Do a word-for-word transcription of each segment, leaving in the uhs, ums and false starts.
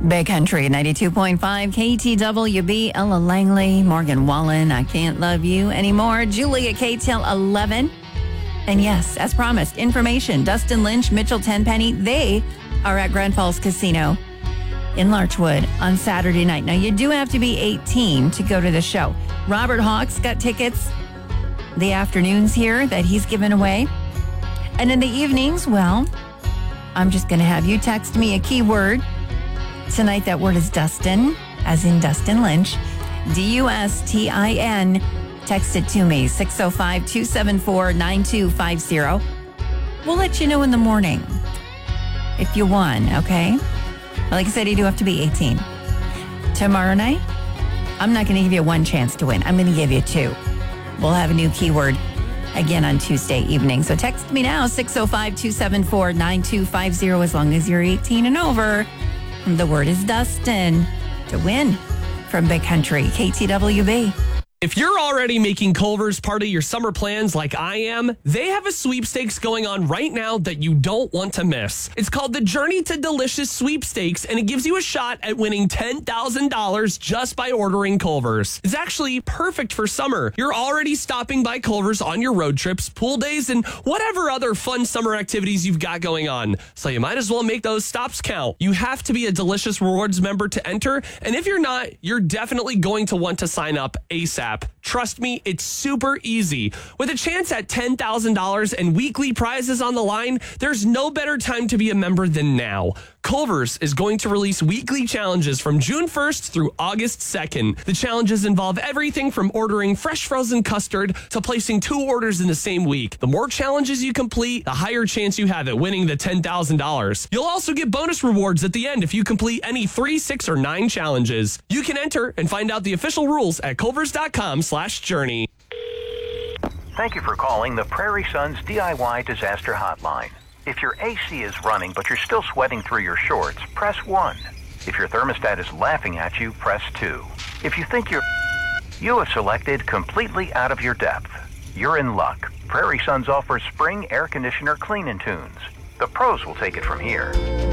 Big Country, ninety-two point five K T W B, Ella Langley, Morgan Wallen, I Can't Love You Anymore, Julia K till eleven. And yes, as promised, information, Dustin Lynch, Mitchell Tenpenny, they are at Grand Falls Casino in Larchwood on Saturday night. Now, you do have to be eighteen to go to the show. Robert Hawks got tickets the afternoons here that he's given away. And in the evenings, well, I'm just going to have you text me a keyword. Tonight, that word is Dustin, as in Dustin Lynch. D U S T I N. Text it to me, six oh five, two seven four, nine two five zero. We'll let you know in the morning if you won, okay? Like I said, you do have to be eighteen. Tomorrow night, I'm not going to give you one chance to win. I'm going to give you two. We'll have a new keyword again on Tuesday evening. So text me now, six oh five, two seven four, nine two five zero, as long as you're eighteen and over. The word is Dustin to win from Big Country, K T W B. If you're already making Culver's part of your summer plans like I am, they have a sweepstakes going on right now that you don't want to miss. It's called the Journey to Delicious Sweepstakes, and it gives you a shot at winning ten thousand dollars just by ordering Culver's. It's actually perfect for summer. You're already stopping by Culver's on your road trips, pool days, and whatever other fun summer activities you've got going on. So you might as well make those stops count. You have to be a Delicious Rewards member to enter, and if you're not, you're definitely going to want to sign up ASAP. Trust me, it's super easy. With a chance at ten thousand dollars and weekly prizes on the line, there's no better time to be a member than now. Culver's is going to release weekly challenges from June first through August second. The challenges involve everything from ordering fresh frozen custard to placing two orders in the same week. The more challenges you complete, the higher chance you have at winning the ten thousand dollars. You'll also get bonus rewards at the end if you complete any three, six, or nine challenges. You can enter and find out the official rules at culvers.com slash journey. Thank you for calling the Prairie Sons D I Y Disaster Hotline. If your A C is running but you're still sweating through your shorts, press one. If your thermostat is laughing at you, press two. If you think you're... You have selected completely out of your depth. You're in luck. Prairie Sons offers spring air conditioner clean-in tunes. The pros will take it from here.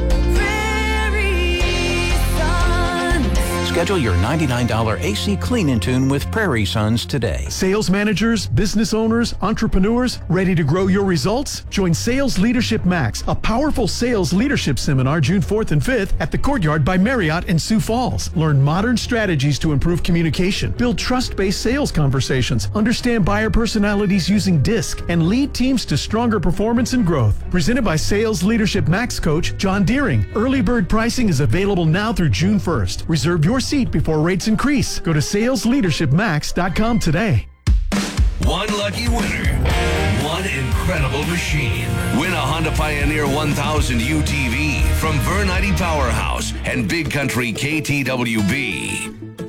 Schedule your ninety-nine dollars A C clean-in tune with Prairie Sons today. Sales managers, business owners, entrepreneurs, ready to grow your results? Join Sales Leadership Max, a powerful sales leadership seminar June fourth and fifth at the Courtyard by Marriott in Sioux Falls. Learn modern strategies to improve communication, build trust-based sales conversations, understand buyer personalities using DISC, and lead teams to stronger performance and growth. Presented by Sales Leadership Max coach John Deering. Early bird pricing is available now through June first. Reserve your seat before rates increase. Go to sales leadership max dot com today. One lucky winner. One incredible machine. Win a Honda Pioneer one thousand U T V from Vernite Powerhouse and Big Country K T W B.